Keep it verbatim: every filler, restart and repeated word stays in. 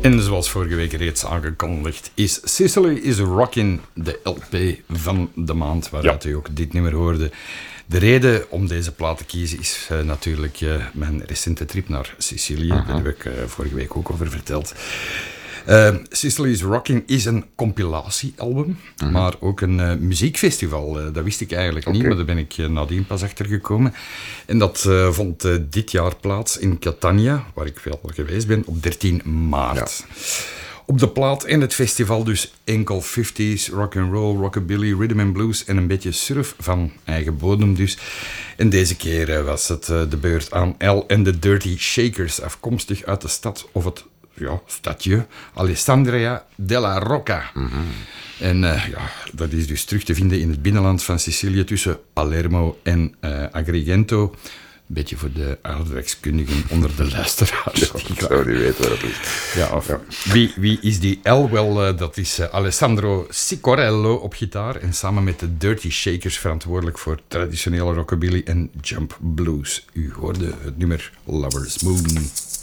En zoals vorige week reeds aangekondigd, is Sicily is Rockin' de L P van de maand, waaruit ja. u ook dit nummer hoorde. De reden om deze plaat te kiezen is uh, natuurlijk uh, mijn recente trip naar Sicilië. Uh-huh. Daar heb ik uh, vorige week ook over verteld. Uh, Sicily is Rockin' is een compilatiealbum, uh-huh. maar ook een uh, muziekfestival. Uh, dat wist ik eigenlijk okay. niet, maar daar ben ik uh, nadien pas achter gekomen. En dat uh, vond uh, dit jaar plaats in Catania, waar ik wel geweest ben, op dertien maart. Ja. Op de plaat en het festival dus enkel fifties, rock'n'roll, rockabilly, rhythm and blues en een beetje surf van eigen bodem dus. En deze keer uh, was het uh, de beurt aan Al en de Dirty Shakers, afkomstig uit de stad of het ja, stadje Alessandria della Rocca. Mm-hmm. En uh, ja, dat is dus terug te vinden in het binnenland van Sicilië tussen Palermo en uh, Agrigento. Een beetje voor de aardrijkskundigen onder de luisteraars. Ja, ik zou niet weten waar dat is. Ja, of, ja. Wie, wie is die L? Wel, uh, dat is uh, Alessandro Cicorello op gitaar en samen met de Dirty Shakers verantwoordelijk voor traditionele rockabilly en jump blues. U hoorde het nummer Lover's Moon.